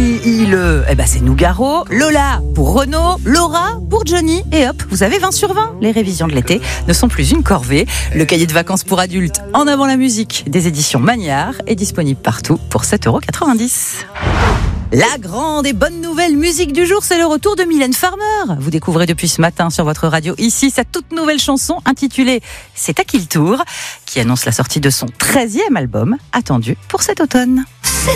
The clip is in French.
Johnny, c'est Nougaro. Lola pour Renaud. Laura pour Johnny. Et hop, vous avez 20 sur 20. Les révisions de l'été ne sont plus une corvée. Le cahier de vacances pour adultes En avant la musique des éditions Magnard est disponible partout pour 7,90 €. La grande et bonne nouvelle musique du jour, c'est le retour de Mylène Farmer. Vous découvrez depuis ce matin sur votre radio ici sa toute nouvelle chanson intitulée « C'est à qui le tour ?» qui annonce la sortie de son 13e album attendu pour cet automne.